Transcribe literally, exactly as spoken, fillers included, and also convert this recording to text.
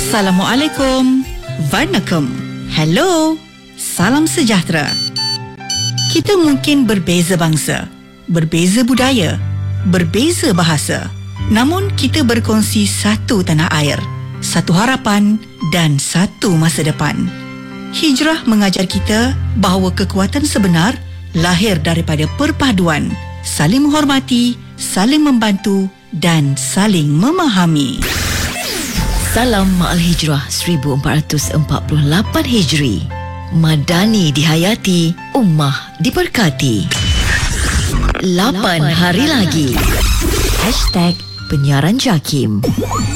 Assalamualaikum. Vanakkam. Hello. Salam sejahtera. Kita mungkin berbeza bangsa, berbeza budaya, berbeza bahasa. Namun kita berkongsi satu tanah air, satu harapan dan satu masa depan. Hijrah mengajar kita bahawa kekuatan sebenar lahir daripada perpaduan, saling menghormati, saling membantu dan saling memahami. Salam Ma'al Hijrah seribu empat ratus empat puluh lapan Hijri. Madani dihayati, ummah diberkati. Lapan hari lagi. Hashtag Penyiaran Jakim.